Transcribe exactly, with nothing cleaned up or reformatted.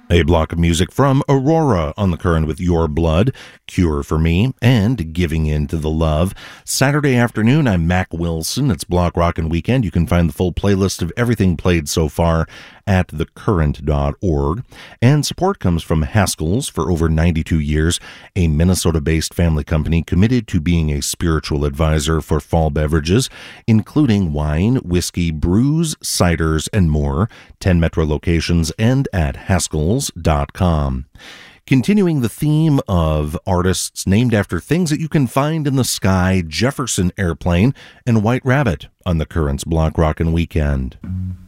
A block of music from Aurora on the Current with Your Blood, Cure for Me, and Giving In to the Love. Saturday afternoon, I'm Mac Wilson. It's Block Rockin' Weekend. You can find the full playlist of everything played so far at the current dot org. And support comes from Haskell's for over ninety-two years, a Minnesota-based family company committed to being a spiritual advisor for fall beverages, including wine, whiskey, brews, ciders, and more. ten Metro locations and at Haskell's dot com. Continuing the theme of artists named after things that you can find in the sky, Jefferson Airplane and White Rabbit on the Current's Block Rockin' Weekend.